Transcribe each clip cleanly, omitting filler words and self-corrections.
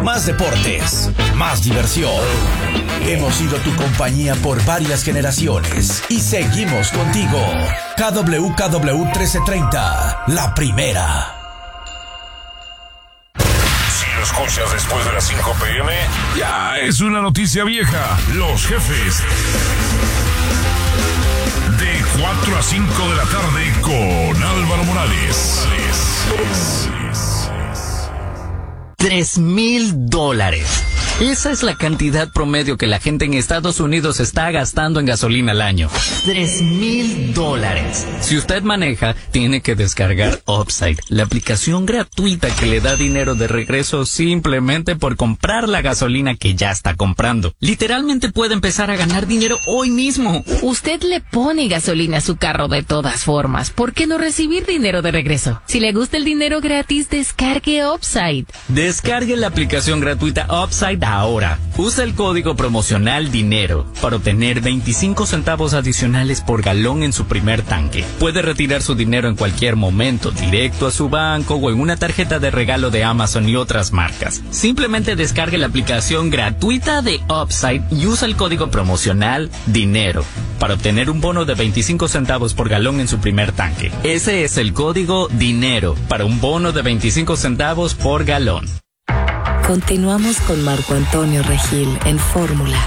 Más deportes, más diversión. Hemos sido tu compañía por varias generaciones y seguimos contigo. KWKW 1330, la primera. Si lo escuchas después de las 5 p.m., ya es una noticia vieja. Los jefes. De 4 a 5 de la tarde con Álvaro Morales. $3,000. Esa es la cantidad promedio que la gente en Estados Unidos está gastando en gasolina al año. $3,000. Si usted maneja, tiene que descargar Upside, la aplicación gratuita que le da dinero de regreso simplemente por comprar la gasolina que ya está comprando. Literalmente puede empezar a ganar dinero hoy mismo. Usted le pone gasolina a su carro de todas formas. ¿Por qué no recibir dinero de regreso? Si le gusta el dinero gratis, descargue Upside. Descargue la aplicación gratuita Upside ahora. Usa el código promocional DINERO para obtener 25 centavos adicionales por galón en su primer tanque. Puede retirar su dinero en cualquier momento, directo a su banco o en una tarjeta de regalo de Amazon y otras marcas. Simplemente descargue la aplicación gratuita de Upside y usa el código promocional DINERO para obtener un bono de 25 centavos por galón en su primer tanque. Ese es el código DINERO para un bono de 25 centavos por galón. Continuamos con Marco Antonio Regil en Fórmula.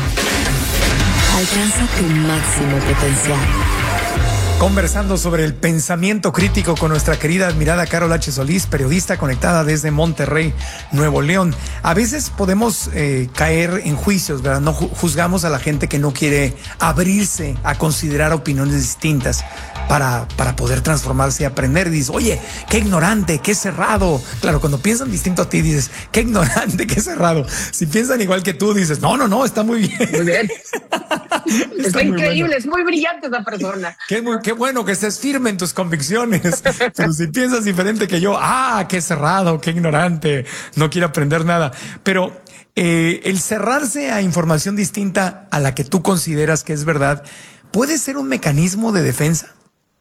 Alcanza tu máximo potencial. Conversando sobre el pensamiento crítico con nuestra querida admirada Carol H. Solís, periodista conectada desde Monterrey, Nuevo León. A veces podemos caer en juicios, ¿verdad? No juzgamos a la gente que no quiere abrirse a considerar opiniones distintas para poder transformarse y aprender. Y dices, oye, qué ignorante, qué cerrado. Claro, cuando piensan distinto a ti dices, qué ignorante, qué cerrado. Si piensan igual que tú dices, no, está muy bien. Muy bien. Está increíble, bueno. Es muy brillante esa persona. Qué bueno que estés firme en tus convicciones. Pero si piensas diferente que yo, qué cerrado, qué ignorante, no quiero aprender nada. Pero el cerrarse a información distinta a la que tú consideras que es verdad, ¿puede ser un mecanismo de defensa?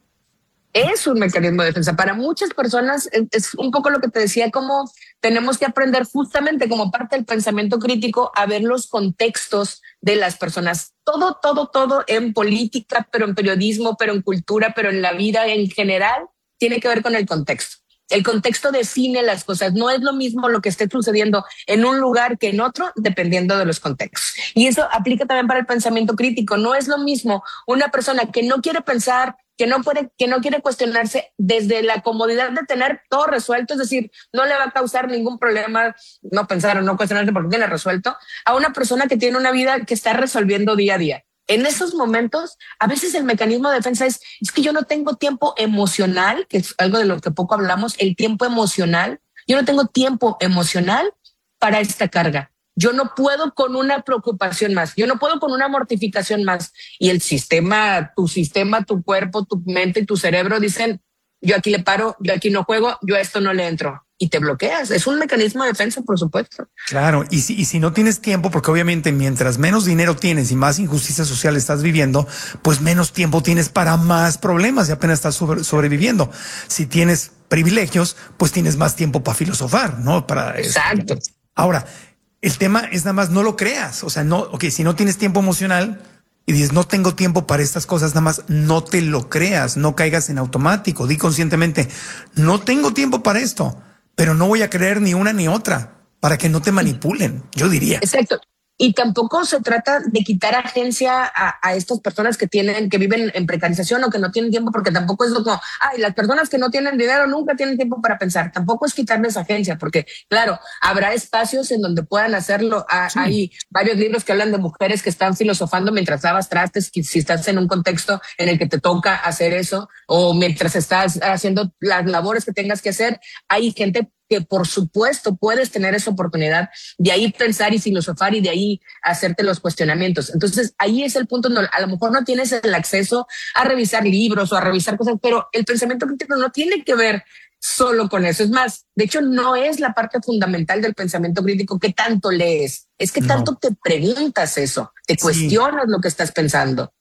Es un mecanismo de defensa. Para muchas personas es un poco lo que te decía, como tenemos que aprender justamente como parte del pensamiento crítico a ver los contextos de las personas. Todo en política, pero en periodismo, pero en cultura, pero en la vida en general, tiene que ver con el contexto. El contexto define las cosas. No es lo mismo lo que esté sucediendo en un lugar que en otro, dependiendo de los contextos. Y eso aplica también para el pensamiento crítico. No es lo mismo una persona que no quiere pensar, que no quiere cuestionarse desde la comodidad de tener todo resuelto, es decir, no le va a causar ningún problema no pensar o no cuestionarse porque tiene resuelto, a una persona que tiene una vida que está resolviendo día a día. En esos momentos, a veces el mecanismo de defensa es que yo no tengo tiempo emocional, que es algo de lo que poco hablamos, el tiempo emocional. Yo no tengo tiempo emocional para esta carga. Yo no puedo con una preocupación más. Yo no puedo con una mortificación más. Y el sistema, tu cuerpo, tu mente y tu cerebro dicen, yo aquí le paro, yo aquí no juego, yo a esto no le entro. Y te bloqueas. Es un mecanismo de defensa, por supuesto. Claro. Y si no tienes tiempo, porque obviamente mientras menos dinero tienes y más injusticia social estás viviendo, pues menos tiempo tienes para más problemas y apenas estás sobreviviendo. Si tienes privilegios, pues tienes más tiempo para filosofar, ¿no? Exacto. Ahora, el tema es nada más no lo creas. O sea, si no tienes tiempo emocional y dices no tengo tiempo para estas cosas, nada más no te lo creas, no caigas en automático. Di conscientemente, no tengo tiempo para esto, pero no voy a creer ni una ni otra para que no te manipulen, yo diría. Exacto. Y tampoco se trata de quitar agencia a estas personas que viven en precarización o que no tienen tiempo, porque tampoco es como, las personas que no tienen dinero nunca tienen tiempo para pensar. Tampoco es quitarles agencia, porque claro, habrá espacios en donde puedan hacerlo. Sí. Hay varios libros que hablan de mujeres que están filosofando mientras lavas trastes, si estás en un contexto en el que te toca hacer eso, o mientras estás haciendo las labores que tengas que hacer. Hay gente que por supuesto puedes tener esa oportunidad de ahí pensar y filosofar y de ahí hacerte los cuestionamientos. Entonces ahí es el punto donde a lo mejor no tienes el acceso a revisar libros o a revisar cosas, pero el pensamiento crítico no tiene que ver solo con eso. Es más, de hecho no es la parte fundamental del pensamiento crítico que tanto lees, es que tanto te preguntas eso, te cuestionas lo que estás pensando.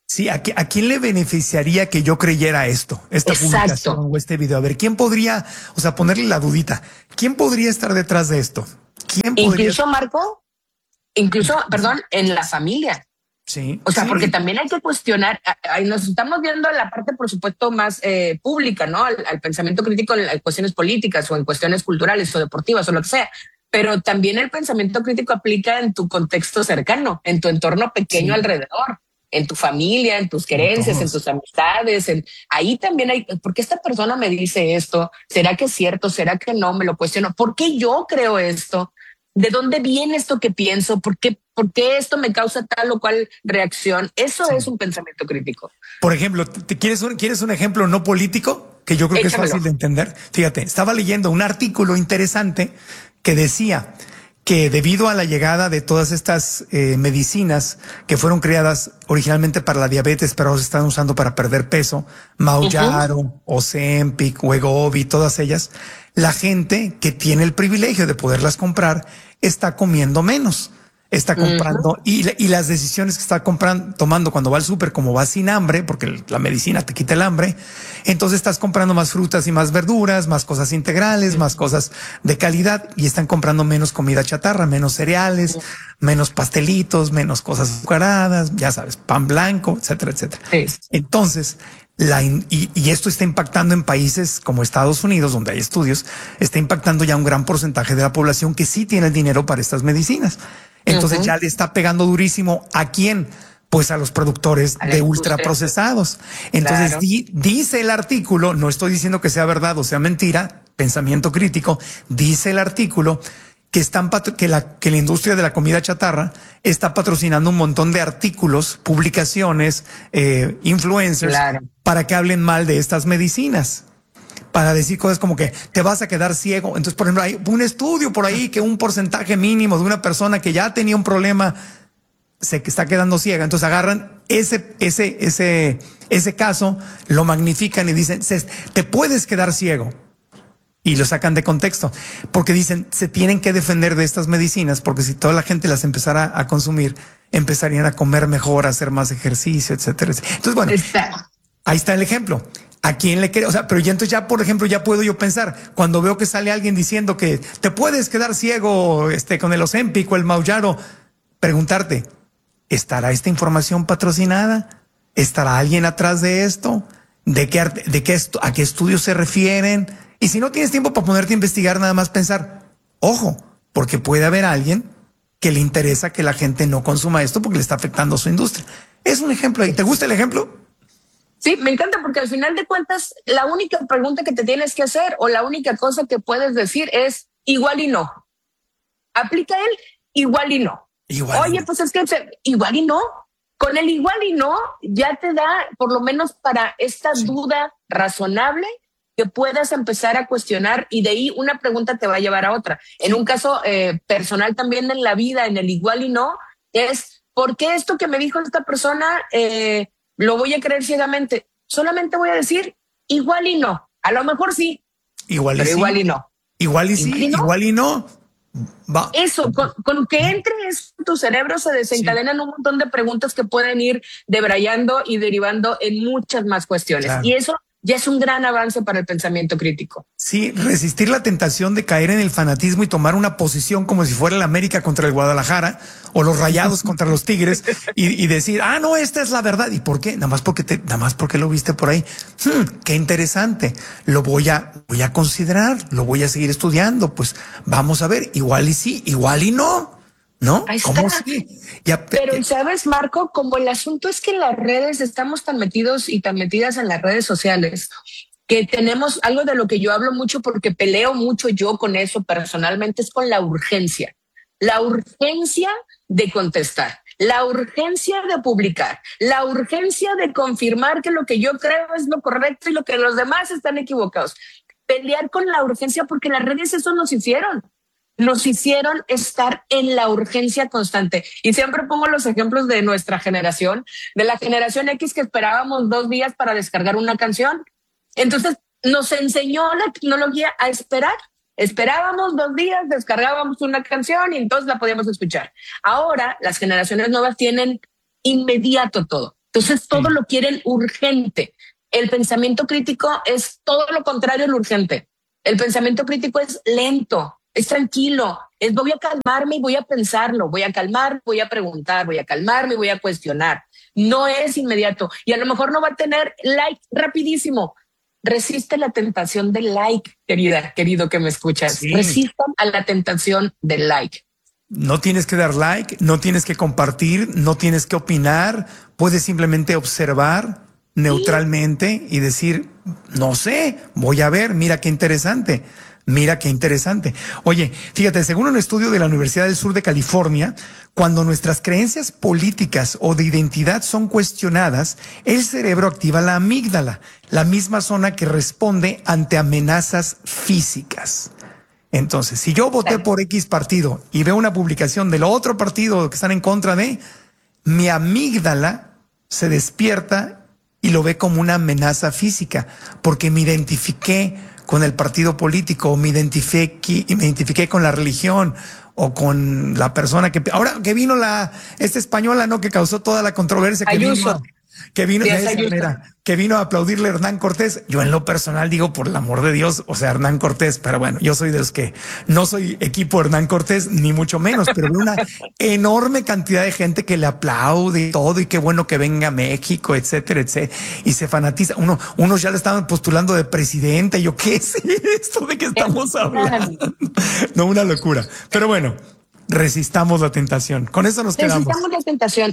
Sí, ¿a quién le beneficiaría que yo creyera esta publicación o este video? A ver, ¿quién podría, o sea, ponerle la dudita? ¿Quién podría estar detrás de esto? ¿Quién podría? Incluso, Marco, perdón, en la familia. Sí. O sea, sí. porque también hay que cuestionar, nos estamos viendo en la parte, por supuesto, más pública, ¿no? Al pensamiento crítico en cuestiones políticas o en cuestiones culturales o deportivas o lo que sea. Pero también el pensamiento crítico aplica en tu contexto cercano, en tu entorno pequeño alrededor, en tu familia, en tus querencias, en tus amistades. Ahí también hay, ¿por qué esta persona me dice esto? ¿Será que es cierto? ¿Será que no? Me lo cuestiono. ¿Por qué yo creo esto? ¿De dónde viene esto que pienso? ¿Por qué esto me causa tal o cual reacción? Eso es un pensamiento crítico. Por ejemplo, ¿quieres un ejemplo no político? Que yo creo que es fácil de entender. Fíjate, estaba leyendo un artículo interesante que decía que debido a la llegada de todas estas medicinas que fueron creadas originalmente para la diabetes, pero ahora se están usando para perder peso, Mounjaro, Ozempic, Wegovy, todas ellas, la gente que tiene el privilegio de poderlas comprar está comiendo menos. Está comprando y las decisiones que está tomando cuando va al súper, como va sin hambre, porque la medicina te quita el hambre, entonces estás comprando más frutas y más verduras, más cosas integrales, más cosas de calidad, y están comprando menos comida chatarra, menos cereales, menos pastelitos, menos cosas azucaradas, ya sabes, pan blanco, etcétera, etcétera. Entonces, y esto está impactando en países como Estados Unidos, donde hay estudios, está impactando ya un gran porcentaje de la población que sí tiene el dinero para estas medicinas. Entonces ya le está pegando durísimo. ¿A quién? Pues a los productores de ultraprocesados. Entonces dice el artículo, no estoy diciendo que sea verdad o sea mentira, pensamiento crítico, dice el artículo que que la industria de la comida chatarra está patrocinando un montón de artículos, publicaciones, influencers, para que hablen mal de estas medicinas. Para decir cosas como que te vas a quedar ciego. Entonces, por ejemplo, hay un estudio por ahí que un porcentaje mínimo de una persona que ya tenía un problema se está quedando ciega. Entonces agarran ese caso, lo magnifican y dicen, te puedes quedar ciego. Y lo sacan de contexto, porque dicen, se tienen que defender de estas medicinas, porque si toda la gente las empezara a consumir, empezarían a comer mejor, a hacer más ejercicio, etcétera, etcétera. Entonces, bueno, ahí está el ejemplo. ¿A quién le quiere? O sea, pero ya entonces por ejemplo, ya puedo yo pensar, cuando veo que sale alguien diciendo que te puedes quedar ciego con el Ozempic o el Mounjaro, preguntarte, ¿estará esta información patrocinada? ¿Estará alguien atrás de esto? ¿A qué estudios se refieren? Y si no tienes tiempo para ponerte a investigar, nada más pensar, ojo, porque puede haber alguien que le interesa que la gente no consuma esto porque le está afectando a su industria. Es un ejemplo ahí. ¿Te gusta el ejemplo? Sí, me encanta porque al final de cuentas la única pregunta que te tienes que hacer o la única cosa que puedes decir es igual y no. Aplica él igual y no. Oye, pues es que igual y no. Con el igual y no ya te da por lo menos para esta duda razonable que puedas empezar a cuestionar y de ahí una pregunta te va a llevar a otra. En un caso personal también en la vida, en el igual y no, es ¿por qué esto que me dijo esta persona lo voy a creer ciegamente? Solamente voy a decir igual y no. A lo mejor sí. Igual y no. Igual y sí, igual y no. Va. Eso, con que entre eso, tu cerebro se desencadenan un montón de preguntas que pueden ir debrayando y derivando en muchas más cuestiones. Y eso ya es un gran avance para el pensamiento crítico. Sí, resistir la tentación de caer en el fanatismo y tomar una posición como si fuera el América contra el Guadalajara o los Rayados contra los Tigres y decir, no, esta es la verdad. ¿Y por qué? Nada más porque lo viste por ahí. Qué interesante. Lo voy a considerar, lo voy a seguir estudiando. Pues vamos a ver, igual y sí, igual y no. ¿No? Ahí ¿Cómo está. sí? Pero sabes, Marco, como el asunto es que en las redes estamos tan metidos y tan metidas en las redes sociales que tenemos algo de lo que yo hablo mucho porque peleo mucho yo con eso personalmente, es con la urgencia de contestar, la urgencia de publicar, la urgencia de confirmar que lo que yo creo es lo correcto y lo que los demás están equivocados. Pelear con la urgencia porque las redes eso nos hicieron estar en la urgencia constante. Y siempre pongo los ejemplos de nuestra generación, de la generación X que esperábamos 2 días para descargar una canción. Entonces nos enseñó la tecnología a esperar. Esperábamos 2 días, descargábamos una canción y entonces la podíamos escuchar. Ahora las generaciones nuevas tienen inmediato todo. Entonces todo lo quieren urgente. El pensamiento crítico es todo lo contrario al urgente. El pensamiento crítico es lento, es tranquilo, es voy a calmarme y voy a pensarlo, voy a calmar, voy a preguntar, voy a calmarme y voy a cuestionar. No es inmediato y a lo mejor no va a tener like rapidísimo. Resiste la tentación del like, querido que me escuchas. Sí. Resistan a la tentación del like. No tienes que dar like, no tienes que compartir, no tienes que opinar, puedes simplemente observar neutralmente y decir, no sé, voy a ver, mira qué interesante. Mira qué interesante. Oye, fíjate, según un estudio de la Universidad del Sur de California, cuando nuestras creencias políticas o de identidad son cuestionadas, el cerebro activa la amígdala, la misma zona que responde ante amenazas físicas. Entonces, si yo voté por X partido y veo una publicación del otro partido que están en contra de, mi amígdala se despierta y lo ve como una amenaza física, porque me identifiqué con el partido político, me identifiqué con la religión o con la persona que ahora que vino esta española, ¿no? Que causó toda la controversia, que vino a aplaudirle a Hernán Cortés. Yo en lo personal digo, por el amor de Dios, o sea, Hernán Cortés, pero bueno, yo soy de los que no soy equipo Hernán Cortés, ni mucho menos, pero veo una enorme cantidad de gente que le aplaude y todo, y qué bueno que venga a México, etcétera, etcétera, y se fanatiza. Unos ya le estaban postulando de presidente, y yo, ¿qué es esto de que estamos hablando? No, una locura. Pero bueno, resistamos la tentación. Con eso nos quedamos. Resistamos la tentación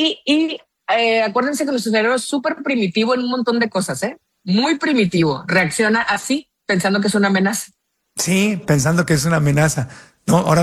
y acuérdense que nuestro cerebro es súper primitivo en un montón de cosas, muy primitivo. Reacciona así, pensando que es una amenaza. Sí, pensando que es una amenaza. No, ahora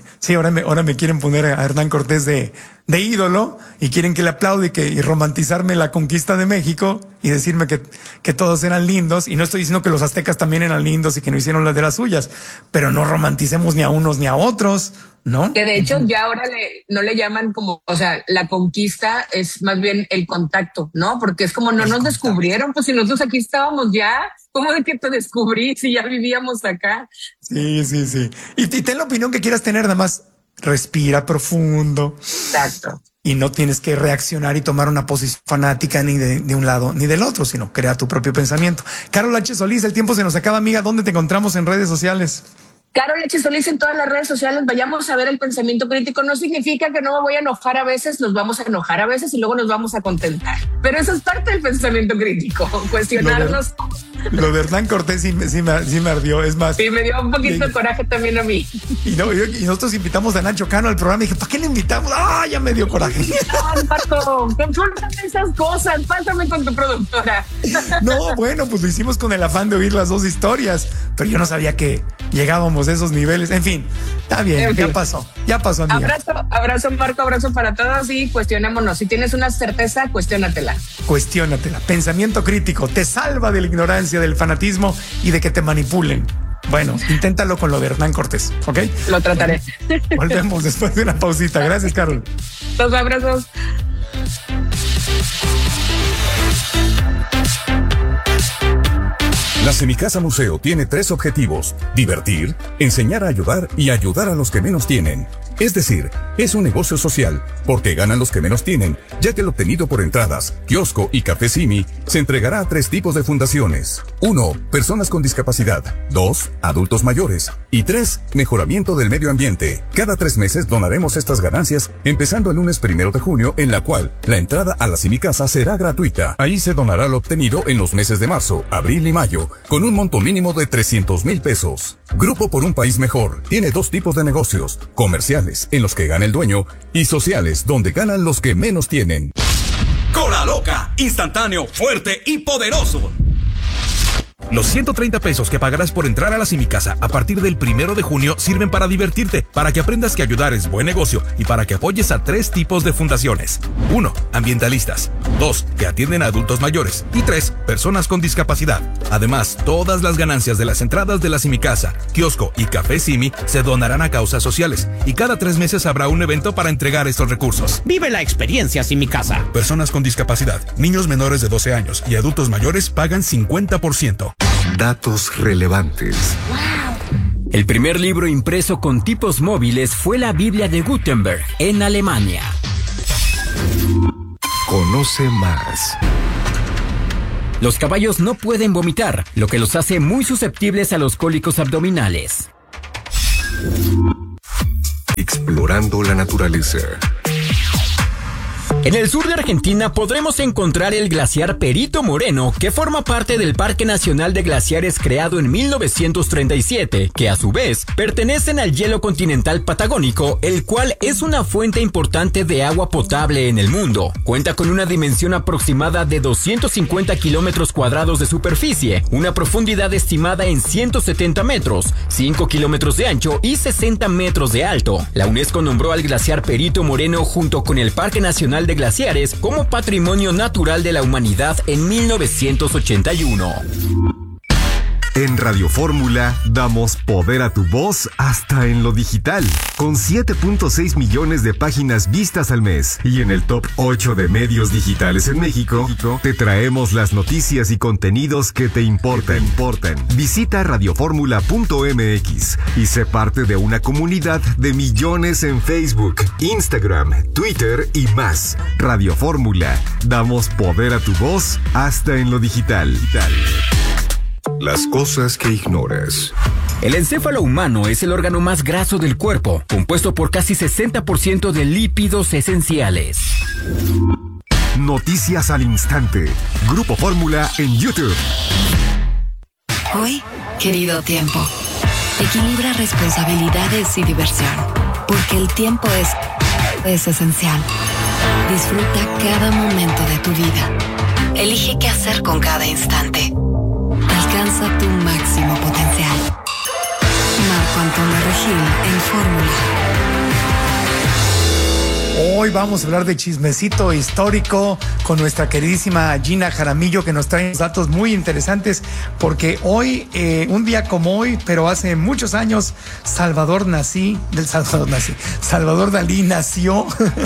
me quieren poner a Hernán Cortés de ídolo y quieren que le aplaude y romantizarme la conquista de México y decirme que todos eran lindos. Y no estoy diciendo que los aztecas también eran lindos y que no hicieron las de las suyas, pero no romanticemos ni a unos ni a otros, ¿no? Que de hecho ya ahora no le llaman como, o sea, la conquista es más bien el contacto, ¿no? Porque es como no nos descubrieron, pues si nosotros aquí estábamos ya, ¿cómo de que te descubrí si ya vivíamos acá? Sí. Y ten la opinión que quieras tener, nada más respira profundo. Exacto. Y no tienes que reaccionar y tomar una posición fanática ni de un lado ni del otro, sino crea tu propio pensamiento. Carol H. Solís, el tiempo se nos acaba, amiga. ¿Dónde te encontramos en redes sociales? Carol H. Solís en todas las redes sociales. Vayamos a ver el pensamiento crítico. No significa que no me voy a enojar a veces, nos vamos a enojar a veces y luego nos vamos a contentar. Pero eso es parte del pensamiento crítico, cuestionarnos. Lo de Hernán Cortés sí me ardió, es más. Sí, me dio un poquito de coraje también a mí. Y nosotros invitamos a Nacho Cano al programa y dije, ¿para qué le invitamos? Ya me dio coraje. No, Pato, consúltame esas cosas, pásame con tu productora. No, bueno, pues lo hicimos con el afán de oír las dos historias, pero yo no sabía que llegábamos a esos niveles. En fin, está bien, ya pasó, amiga. Abrazo, Marco, abrazo para todos y cuestionémonos. Si tienes una certeza, cuestiónatela. Pensamiento crítico te salva de la ignorancia, del fanatismo y de que te manipulen. Bueno, inténtalo con lo de Hernán Cortés, ¿ok? Lo trataré. Volvemos después de una pausita. Gracias, Carol. Los abrazos. La Semicasa Museo tiene 3 objetivos: divertir, enseñar a ayudar y ayudar a los que menos tienen. Es decir, es un negocio social, porque ganan los que menos tienen, ya que el obtenido por entradas, kiosco y café Simi se entregará a 3 tipos de fundaciones. 1. Personas con discapacidad. 2. Adultos mayores. Y 3. Mejoramiento del medio ambiente. Cada 3 meses donaremos estas ganancias, empezando el lunes 1 de junio, en la cual la entrada a la Semicasa será gratuita. Ahí se donará lo obtenido en los meses de marzo, abril y mayo, con un monto mínimo de 300,000 pesos. Grupo por un país mejor tiene 2 tipos de negocios: comerciales, en los que gana el dueño, y sociales, donde ganan los que menos tienen. Cola Loca, instantáneo, fuerte y poderoso. Los 130 pesos que pagarás por entrar a la Semicasa a partir del 1 de junio sirven para divertirte, para que aprendas que ayudar es buen negocio y para que apoyes a 3 tipos de fundaciones. 1. Ambientalistas. 2. Que atienden a adultos mayores. Y 3. Personas con discapacidad. Además, todas las ganancias de las entradas de la Semicasa, kiosco y café Simi se donarán a causas sociales y cada 3 meses habrá un evento para entregar estos recursos. Vive la experiencia Semicasa. Personas con discapacidad, niños menores de 12 años y adultos mayores pagan 50%. Datos relevantes. El primer libro impreso con tipos móviles fue la Biblia de Gutenberg en Alemania. Conoce más. Los caballos no pueden vomitar, lo que los hace muy susceptibles a los cólicos abdominales. Explorando la naturaleza. En el sur de Argentina podremos encontrar el glaciar Perito Moreno, que forma parte del Parque Nacional de Glaciares creado en 1937, que a su vez pertenecen al hielo continental patagónico, el cual es una fuente importante de agua potable en el mundo. Cuenta con una dimensión aproximada de 250 kilómetros cuadrados de superficie, una profundidad estimada en 170 metros, 5 kilómetros de ancho y 60 metros de alto. La UNESCO nombró al glaciar Perito Moreno junto con el Parque Nacional de Glaciares como Patrimonio Natural de la Humanidad en 1981. En Radio Fórmula damos poder a tu voz hasta en lo digital, con 7.6 millones de páginas vistas al mes. Y en el top 8 de medios digitales en México, te traemos las noticias y contenidos que te importan. Visita radioformula.mx y sé parte de una comunidad de millones en Facebook, Instagram, Twitter y más. Radio Fórmula, damos poder a tu voz hasta en lo digital. Las cosas que ignoras. El encéfalo humano es el órgano más graso del cuerpo, compuesto por casi 60% de lípidos esenciales. Noticias al instante. Grupo Fórmula en YouTube. Hoy, querido tiempo, equilibra responsabilidades y diversión, porque el tiempo es esencial. Disfruta cada momento de tu vida. Elige qué hacer con cada instante. Alcanza tu máximo potencial. Marco Antonio Regil en Fórmula. Hoy vamos a hablar de chismecito histórico con nuestra queridísima Gina Jaramillo, que nos trae datos muy interesantes, porque hoy, un día como hoy, pero hace muchos años, Salvador Dalí nació.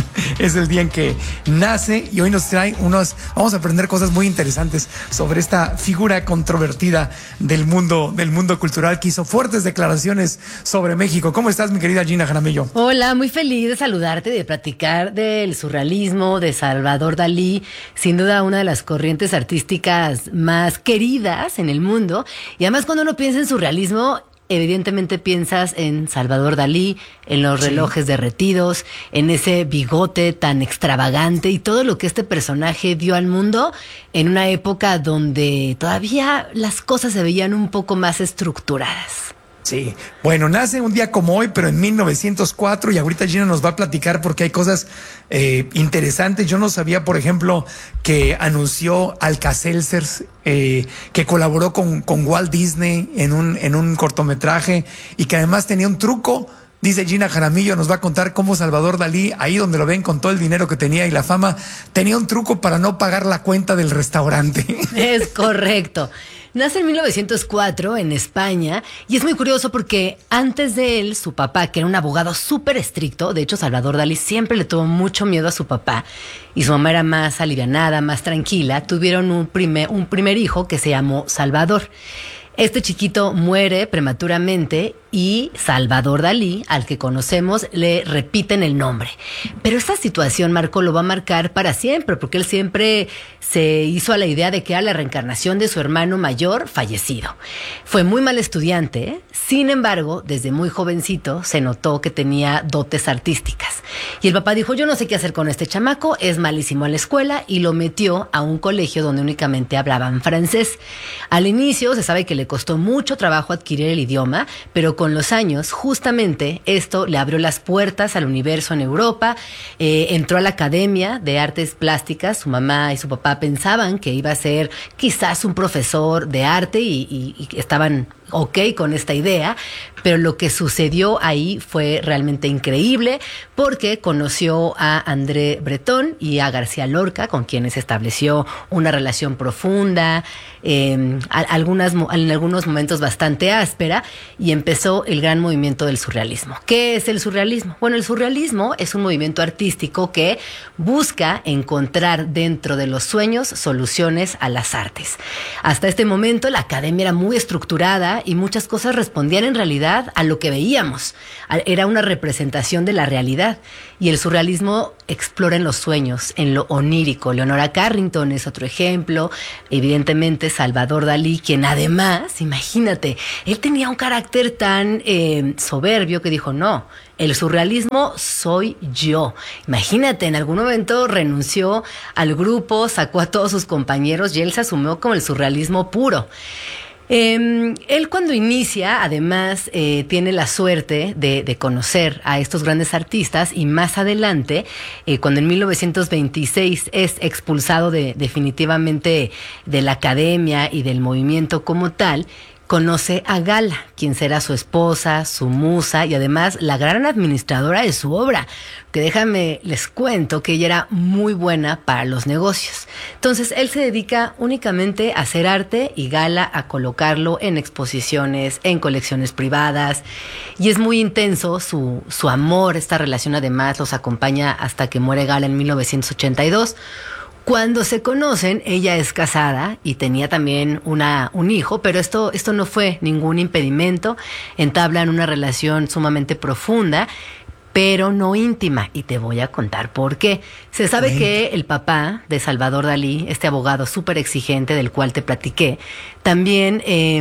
Es el día en que nace, y hoy nos trae vamos a aprender cosas muy interesantes sobre esta figura controvertida del mundo cultural, que hizo fuertes declaraciones sobre México. ¿Cómo estás, mi querida Gina Jaramillo? Hola, muy feliz de saludarte, de platicar del surrealismo de Salvador Dalí, sin duda una de las corrientes artísticas más queridas en el mundo. Y además, cuando uno piensa en surrealismo, evidentemente piensas en Salvador Dalí, en los relojes derretidos, en ese bigote tan extravagante y todo lo que este personaje dio al mundo en una época donde todavía las cosas se veían un poco más estructuradas. Sí, bueno, nace un día como hoy, pero en 1904, y ahorita Gina nos va a platicar porque hay cosas interesantes. Yo no sabía, por ejemplo, que anunció Alka-Seltzer, que colaboró con Walt Disney en un cortometraje, y que además tenía un truco. Dice Gina Jaramillo, nos va a contar cómo Salvador Dalí, ahí donde lo ven con todo el dinero que tenía y la fama, tenía un truco para no pagar la cuenta del restaurante. Es correcto. Nace en 1904 en España, y es muy curioso porque antes de él, su papá, que era un abogado súper estricto, de hecho Salvador Dalí siempre le tuvo mucho miedo a su papá, y su mamá era más alivianada, más tranquila, tuvieron un primer hijo que se llamó Salvador. Este chiquito muere prematuramente y Salvador Dalí, al que conocemos, le repiten el nombre. Pero esta situación, Marco, lo va a marcar para siempre, porque él siempre se hizo a la idea de que era la reencarnación de su hermano mayor fallecido. Fue muy mal estudiante, ¿eh? Sin embargo, desde muy jovencito se notó que tenía dotes artísticas. Y el papá dijo, yo no sé qué hacer con este chamaco, es malísimo en la escuela, y lo metió a un colegio donde únicamente hablaban francés. Al inicio se sabe que le costó mucho trabajo adquirir el idioma, pero con los años, justamente esto le abrió las puertas al universo en Europa. Entró a la Academia de Artes Plásticas. Su mamá y su papá pensaban que iba a ser quizás un profesor de arte y estaban ok con esta idea, pero lo que sucedió ahí fue realmente increíble, porque conoció a André Breton y a García Lorca, con quienes estableció una relación profunda, en algunos momentos bastante áspera, y empezó el gran movimiento del surrealismo. ¿Qué es el surrealismo? Bueno, el surrealismo es un movimiento artístico que busca encontrar dentro de los sueños soluciones a las artes. Hasta este momento la academia era muy estructurada, realista y muchas cosas respondían en realidad a lo que veíamos. Era una representación de la realidad. Y el surrealismo explora en los sueños, en lo onírico. Leonora Carrington es otro ejemplo. Evidentemente Salvador Dalí, quien además, imagínate, él tenía un carácter tan soberbio que dijo, no, el surrealismo soy yo. Imagínate, en algún momento renunció al grupo, sacó a todos sus compañeros y él se asumió como el surrealismo puro. Él cuando inicia, además, tiene la suerte de conocer a estos grandes artistas y más adelante, cuando en 1926 es expulsado definitivamente de la academia y del movimiento como tal, conoce a Gala, quien será su esposa, su musa y además la gran administradora de su obra, que déjame les cuento que ella era muy buena para los negocios. Entonces él se dedica únicamente a hacer arte y Gala a colocarlo en exposiciones, en colecciones privadas, y es muy intenso su amor. Esta relación además los acompaña hasta que muere Gala en 1982. Cuando se conocen, ella es casada y tenía también un hijo, pero esto no fue ningún impedimento. Entablan una relación sumamente profunda, pero no íntima, y te voy a contar por qué. Se sabe que el papá de Salvador Dalí, este abogado súper exigente del cual te platiqué, también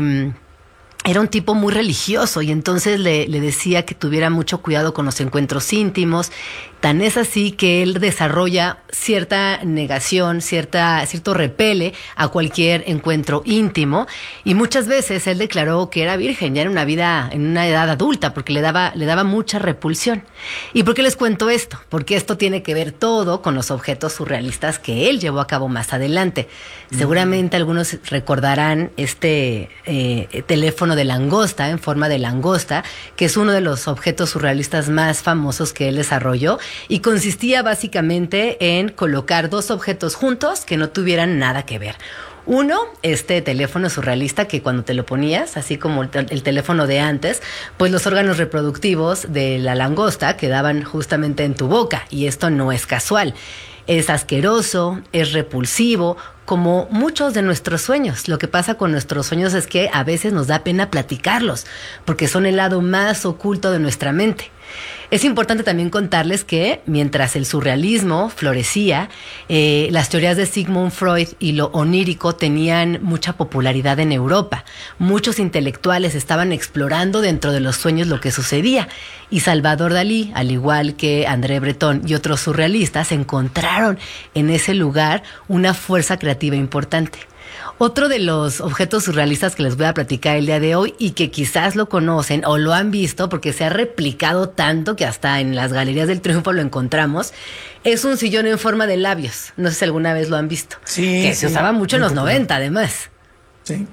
era un tipo muy religioso y entonces le decía que tuviera mucho cuidado con los encuentros íntimos. Tan es así que él desarrolla cierta negación, cierto repele a cualquier encuentro íntimo, y muchas veces él declaró que era virgen ya en una edad adulta, porque le daba mucha repulsión. ¿Y por qué les cuento esto? Porque esto tiene que ver todo con los objetos surrealistas que él llevó a cabo más adelante. Seguramente algunos recordarán este teléfono de langosta, en forma de langosta, que es uno de los objetos surrealistas más famosos que él desarrolló, y consistía básicamente en colocar dos objetos juntos que no tuvieran nada que ver. Uno, este teléfono surrealista que cuando te lo ponías, así como el teléfono de antes, pues los órganos reproductivos de la langosta quedaban justamente en tu boca, y esto no es casual. Es asqueroso, es repulsivo, como muchos de nuestros sueños. Lo que pasa con nuestros sueños es que a veces nos da pena platicarlos, porque son el lado más oculto de nuestra mente. Es importante también contarles que mientras el surrealismo florecía, las teorías de Sigmund Freud y lo onírico tenían mucha popularidad en Europa. Muchos intelectuales estaban explorando dentro de los sueños lo que sucedía, y Salvador Dalí, al igual que André Breton y otros surrealistas, encontraron en ese lugar una fuerza creativa importante. Otro de los objetos surrealistas que les voy a platicar el día de hoy, y que quizás lo conocen o lo han visto porque se ha replicado tanto que hasta en las galerías del Triunfo lo encontramos, es un sillón en forma de labios. No sé si alguna vez lo han visto. Sí. Que se usaba mucho en los 90, además. Sí.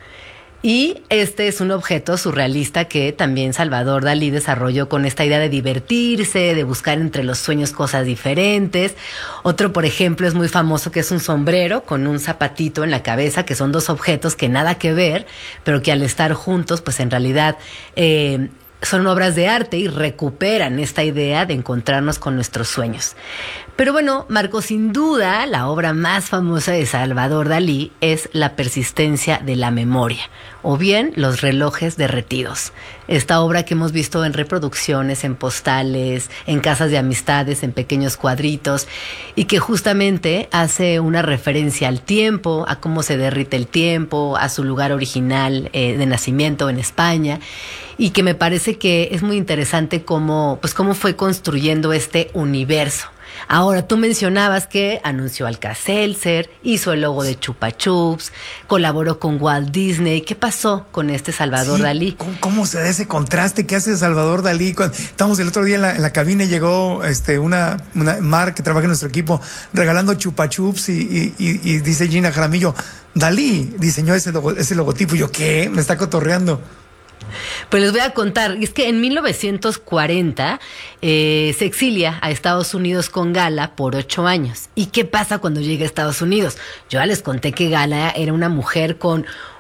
Y este es un objeto surrealista que también Salvador Dalí desarrolló con esta idea de divertirse, de buscar entre los sueños cosas diferentes. Otro, por ejemplo, es muy famoso, que es un sombrero con un zapatito en la cabeza, que son dos objetos que nada que ver, pero que al estar juntos, pues en realidad son obras de arte y recuperan esta idea de encontrarnos con nuestros sueños. Pero bueno, Marco, sin duda, la obra más famosa de Salvador Dalí es La persistencia de la memoria, o bien Los relojes derretidos. Esta obra que hemos visto en reproducciones, en postales, en casas de amistades, en pequeños cuadritos, y que justamente hace una referencia al tiempo, a cómo se derrite el tiempo, a su lugar original de nacimiento en España, y que me parece que es muy interesante cómo fue construyendo este universo. Ahora, tú mencionabas que anunció Alka-Seltzer, hizo el logo de Chupa Chups, colaboró con Walt Disney. ¿Qué pasó con este Salvador Dalí? ¿Cómo se da ese contraste que hace Salvador Dalí? Estamos el otro día en la cabina y llegó una Mar, que trabaja en nuestro equipo, regalando Chupa Chups, y dice Gina Jaramillo, Dalí diseñó ese logotipo. Y yo, ¿qué? Me está cotorreando. Pues les voy a contar, es que en 1940 se exilia a Estados Unidos con Gala por 8 años. ¿Y qué pasa cuando llega a Estados Unidos? Yo ya les conté que Gala era una mujer con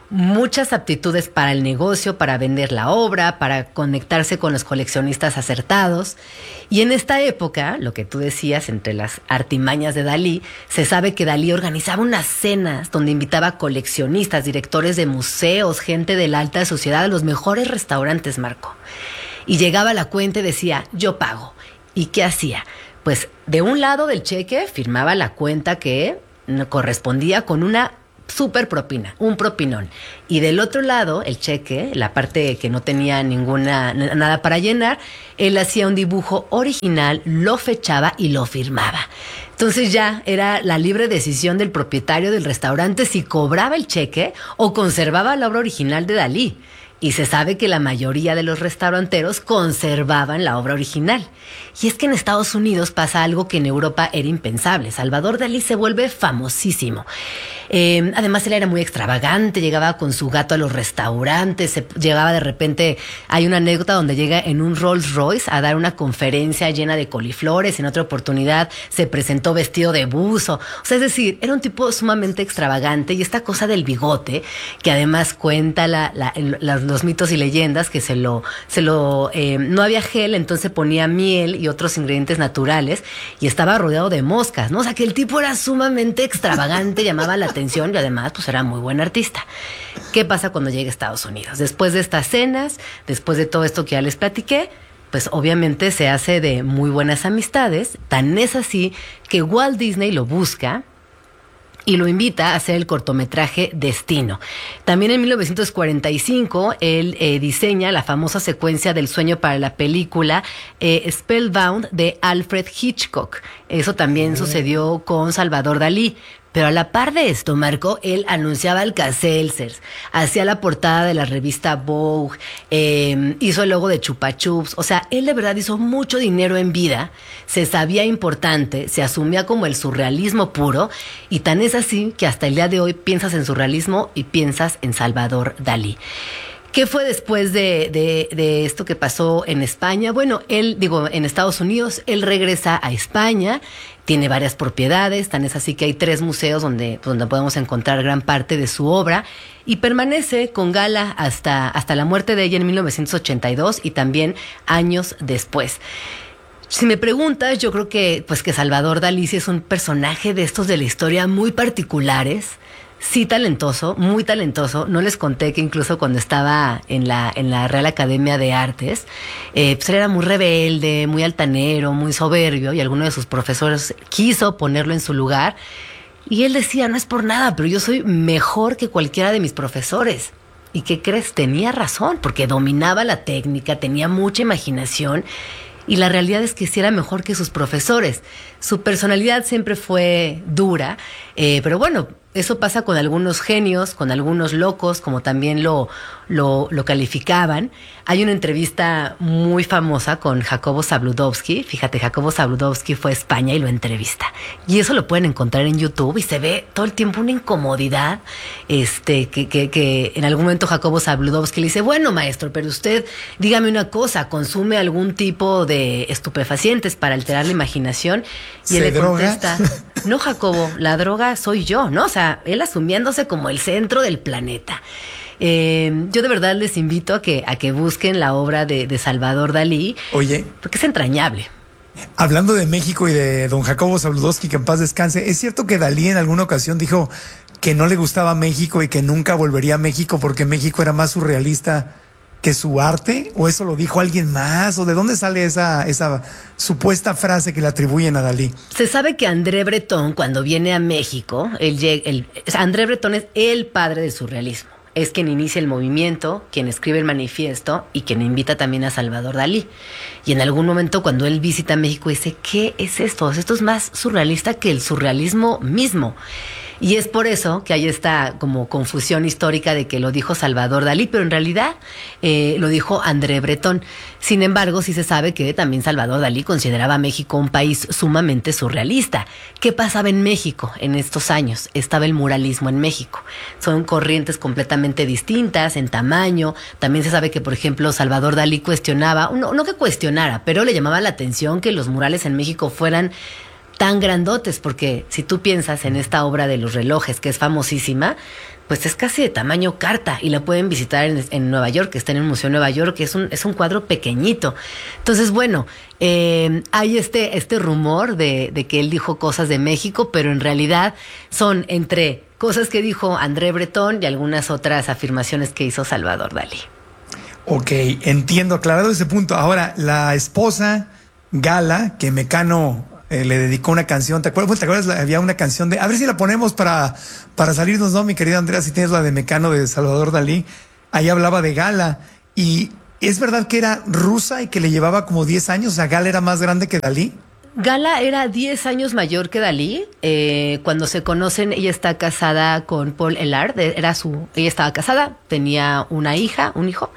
muchas aptitudes para el negocio, para vender la obra, para conectarse con los coleccionistas acertados. Y en esta época, lo que tú decías, entre las artimañas de Dalí, se sabe que Dalí organizaba unas cenas donde invitaba a coleccionistas, directores de museos, gente de la alta sociedad, a los mejores restaurantes, Marco. Y llegaba a la cuenta y decía, yo pago. ¿Y qué hacía? Pues de un lado del cheque firmaba la cuenta que correspondía con una super propina, un propinón. Y del otro lado, el cheque, la parte que no tenía nada para llenar, él hacía un dibujo original, lo fechaba y lo firmaba. Entonces ya era la libre decisión del propietario del restaurante si cobraba el cheque o conservaba la obra original de Dalí. Y se sabe que la mayoría de los restauranteros conservaban la obra original. Y es que en Estados Unidos pasa algo que en Europa era impensable. Salvador Dalí se vuelve famosísimo. Además, él era muy extravagante, llegaba con su gato a los restaurantes, llegaba de repente, hay una anécdota donde llega en un Rolls Royce a dar una conferencia llena de coliflores, en otra oportunidad se presentó vestido de buzo. O sea, es decir, era un tipo sumamente extravagante, y esta cosa del bigote, que además cuenta los mitos y leyendas, que no había gel, entonces ponía miel y otros ingredientes naturales, y estaba rodeado de moscas, ¿no? O sea, que el tipo era sumamente extravagante, llamaba la atención, y además pues era muy buen artista. ¿Qué pasa cuando llega a Estados Unidos? Después de estas cenas, después de todo esto que ya les platiqué, pues obviamente se hace de muy buenas amistades. Tan es así que Walt Disney lo busca y lo invita a hacer el cortometraje Destino. También en 1945 él diseña la famosa secuencia del sueño para la película Spellbound de Alfred Hitchcock. Eso también sucedió con Salvador Dalí. Pero a la par de esto, Marco, él anunciaba Alka-Seltzers, hacía la portada de la revista Vogue, hizo el logo de Chupa Chups. O sea, él de verdad hizo mucho dinero en vida, se sabía importante, se asumía como el surrealismo puro, y tan es así que hasta el día de hoy piensas en surrealismo y piensas en Salvador Dalí. ¿Qué fue después de esto que pasó en España? Bueno, en Estados Unidos, él regresa a España, tiene varias propiedades, tan es así que hay 3 museos donde podemos encontrar gran parte de su obra, y permanece con Gala hasta la muerte de ella en 1982 y también años después. Si me preguntas, yo creo que Salvador Dalí es un personaje de estos de la historia muy particulares. Sí, talentoso, muy talentoso. No les conté que incluso cuando estaba en la Real Academia de Artes, pues él era muy rebelde, muy altanero, muy soberbio, y alguno de sus profesores quiso ponerlo en su lugar. Y él decía, no es por nada, pero yo soy mejor que cualquiera de mis profesores. ¿Y qué crees? Tenía razón, porque dominaba la técnica, tenía mucha imaginación, y la realidad es que sí era mejor que sus profesores. Su personalidad siempre fue dura, pero bueno, eso pasa con algunos genios, con algunos locos, como también lo calificaban. Hay una entrevista muy famosa con Jacobo Zabludovsky. Fíjate, Jacobo Zabludovsky fue a España y lo entrevista. Y eso lo pueden encontrar en YouTube, y se ve todo el tiempo una incomodidad. Que en algún momento Jacobo Zabludovsky le dice, bueno, maestro, pero usted dígame una cosa, ¿consume algún tipo de estupefacientes para alterar la imaginación? Y él le contesta, no, Jacobo, la droga soy yo, ¿no? O sea, él asumiéndose como el centro del planeta. Yo de verdad les invito a que busquen la obra de Salvador Dalí. Oye, porque es entrañable. Hablando de México y de don Jacobo Zabludovsky, que en paz descanse, ¿es cierto que Dalí en alguna ocasión dijo que no le gustaba México y que nunca volvería a México porque México era más surrealista que su arte? ¿O eso lo dijo alguien más? ¿O de dónde sale esa supuesta frase que le atribuyen a Dalí? Se sabe que André Breton, cuando viene a México, André Breton es el padre del surrealismo. Es quien inicia el movimiento, quien escribe el manifiesto y quien invita también a Salvador Dalí. Y en algún momento, cuando él visita México, dice, ¿qué es esto? Esto es más surrealista que el surrealismo mismo. Y es por eso que hay esta como confusión histórica de que lo dijo Salvador Dalí, pero en realidad lo dijo André Breton. Sin embargo, sí se sabe que también Salvador Dalí consideraba a México un país sumamente surrealista. ¿Qué pasaba en México en estos años? Estaba el muralismo en México. Son corrientes completamente distintas en tamaño. También se sabe que, por ejemplo, Salvador Dalí cuestionaba, no que cuestionara, pero le llamaba la atención que los murales en México fueran tan grandotes, porque si tú piensas en esta obra de los relojes, que es famosísima, pues es casi de tamaño carta y la pueden visitar en Nueva York, que está en el Museo de Nueva York, que es un cuadro pequeñito. Entonces, bueno, hay este rumor de que él dijo cosas de México, pero en realidad son entre cosas que dijo André Breton y algunas otras afirmaciones que hizo Salvador Dalí. Ok, entiendo, aclarado ese punto. Ahora, la esposa Gala, que Mecano le dedicó una canción, ¿te acuerdas? Había una canción a ver si la ponemos para salirnos, ¿no, mi querida Andrea? Si tienes la de Mecano de Salvador Dalí, ahí hablaba de Gala, y ¿es verdad que era rusa y que le llevaba como 10 años? O sea, ¿Gala era más grande que Dalí? Gala era 10 años mayor que Dalí. Cuando se conocen, ella está casada con Paul Eluard. Ella estaba casada, tenía una hija, un hijo.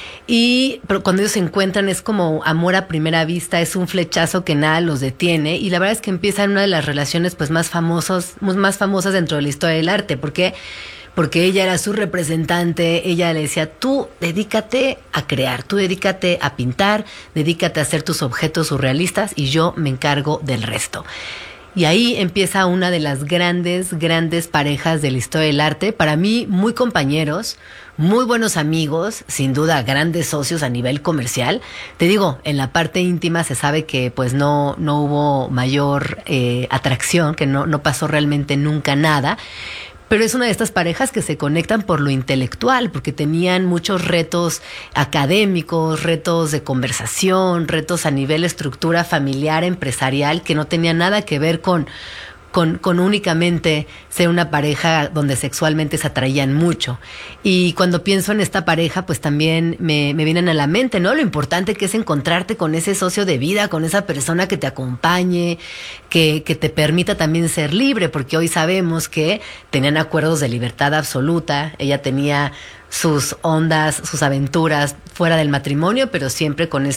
Pero cuando ellos se encuentran es como amor a primera vista, es un flechazo que nada los detiene, y la verdad es que empieza una de las relaciones pues más famosas dentro de la historia del arte, porque ella era su representante. Ella le decía, tú dedícate a crear, tú dedícate a pintar, dedícate a hacer tus objetos surrealistas y yo me encargo del resto. Y ahí empieza una de las grandes parejas de la historia del arte. Para mí, muy compañeros, muy buenos amigos, sin duda grandes socios a nivel comercial. Te digo, en la parte íntima se sabe que pues no hubo mayor atracción, que no pasó realmente nunca nada. Pero es una de estas parejas que se conectan por lo intelectual, porque tenían muchos retos académicos, retos de conversación, retos a nivel estructura familiar, empresarial, que no tenían nada que ver con únicamente ser una pareja donde sexualmente se atraían mucho. Y cuando pienso en esta pareja, pues también me vienen a la mente, ¿no? Lo importante que es encontrarte con ese socio de vida, con esa persona que te acompañe, que te permita también ser libre, porque hoy sabemos que tenían acuerdos de libertad absoluta. Ella tenía sus ondas, sus aventuras fuera del matrimonio, pero siempre con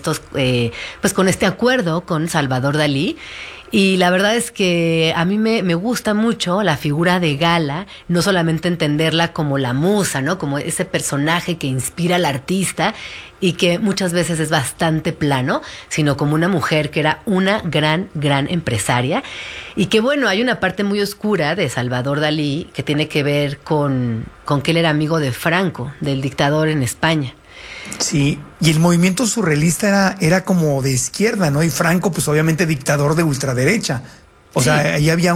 con este acuerdo con Salvador Dalí. Y la verdad es que a mí me gusta mucho la figura de Gala, no solamente entenderla como la musa, ¿no? Como ese personaje que inspira al artista y que muchas veces es bastante plano, sino como una mujer que era una gran empresaria. Y que bueno, hay una parte muy oscura de Salvador Dalí que tiene que ver con que él era amigo de Franco, del dictador en España. Sí, y el movimiento surrealista era como de izquierda, ¿no? Y Franco, pues obviamente dictador de ultraderecha. O sea, ahí había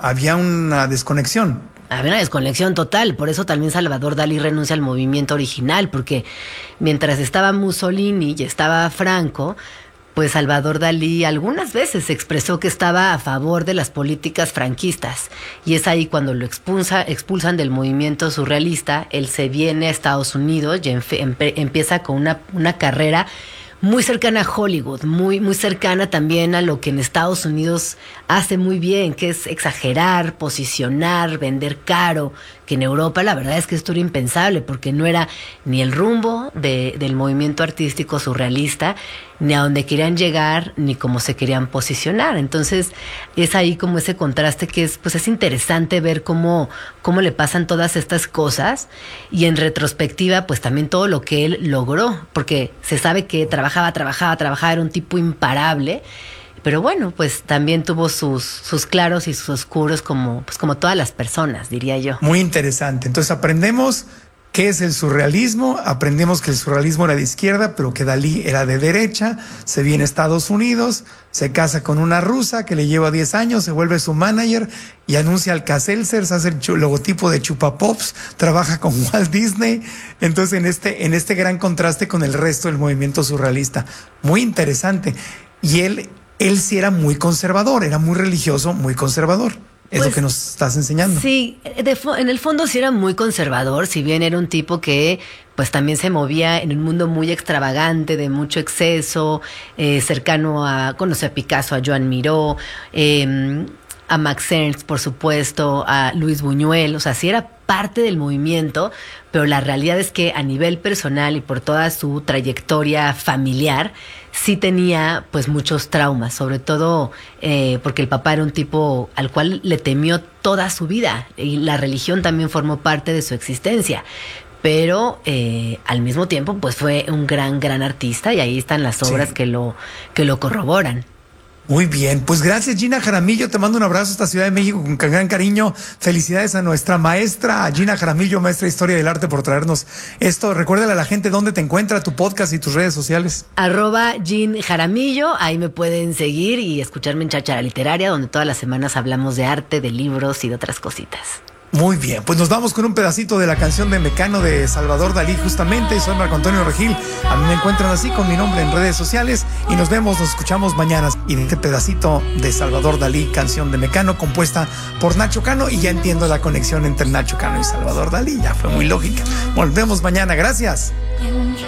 una desconexión. Había una desconexión total, por eso también Salvador Dalí renuncia al movimiento original, porque mientras estaba Mussolini y estaba Franco, pues Salvador Dalí algunas veces expresó que estaba a favor de las políticas franquistas, y es ahí cuando lo expulsan del movimiento surrealista. Él se viene a Estados Unidos y empieza con una carrera muy cercana a Hollywood, muy cercana también a lo que en Estados Unidos hace muy bien, que es exagerar, posicionar, vender caro, que en Europa la verdad es que esto era impensable, porque no era ni el rumbo del movimiento artístico surrealista, ni a donde querían llegar, ni cómo se querían posicionar. Entonces es ahí como ese contraste que es interesante ver cómo le pasan todas estas cosas, y en retrospectiva pues también todo lo que él logró, porque se sabe que trabajaba, era un tipo imparable. Pero bueno, pues también tuvo sus claros y sus oscuros como todas las personas, diría yo. Muy interesante. Entonces aprendemos qué es el surrealismo, aprendemos que el surrealismo era de izquierda, pero que Dalí era de derecha, se viene a Estados Unidos, se casa con una rusa que le lleva 10 años, se vuelve su manager y anuncia Alka-Seltzer, se hace el logotipo de Chupapops, trabaja con Walt Disney. Entonces en este gran contraste con el resto del movimiento surrealista. Muy interesante. Y él sí era muy conservador, era muy religioso, muy conservador. Es lo que nos estás enseñando. Sí, en el fondo sí era muy conservador, si bien era un tipo que pues también se movía en un mundo muy extravagante, de mucho exceso, cercano a conocer a Picasso, a Joan Miró, a Max Ernst, por supuesto, a Luis Buñuel. O sea, sí era parte del movimiento, pero la realidad es que a nivel personal y por toda su trayectoria familiar, sí tenía pues muchos traumas, sobre todo porque el papá era un tipo al cual le temió toda su vida, y la religión también formó parte de su existencia. Pero al mismo tiempo pues fue un gran artista, y ahí están las obras que lo corroboran. Muy bien, pues gracias Gina Jaramillo, te mando un abrazo hasta Ciudad de México con gran cariño. Felicidades a nuestra maestra Gina Jaramillo, maestra de Historia del Arte, por traernos esto. Recuérdale a la gente dónde te encuentra tu podcast y tus redes sociales. @Gin Jaramillo, ahí me pueden seguir y escucharme en Cháchara Literaria, donde todas las semanas hablamos de arte, de libros y de otras cositas. Muy bien, pues nos vamos con un pedacito de la canción de Mecano de Salvador Dalí, justamente. Soy Marco Antonio Regil, a mí me encuentran así con mi nombre en redes sociales y nos escuchamos mañana. Y de este pedacito de Salvador Dalí, canción de Mecano, compuesta por Nacho Cano, y ya entiendo la conexión entre Nacho Cano y Salvador Dalí, ya fue muy lógica. Volvemos mañana, gracias.